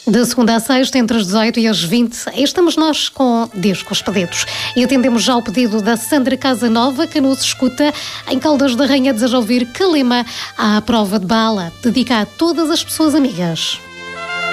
De segunda a sexta, entre as 18 e as 20, estamos nós com Discos Pedidos. E atendemos já o pedido da Sandra Casanova, que nos escuta em Caldas da Rainha, deseja ouvir Calima à prova de bala, dedica a todas as pessoas amigas.